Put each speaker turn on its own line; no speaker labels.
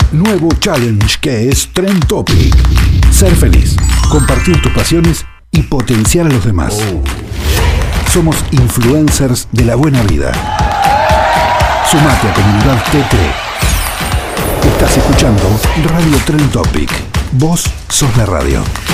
nuevo challenge que es Trend Topic. Ser feliz, compartir tus pasiones y potenciar a los demás. Somos influencers de la buena vida. Sumate a Comunidad TT. Estás escuchando Radio Trend Topic. Vos sos la radio.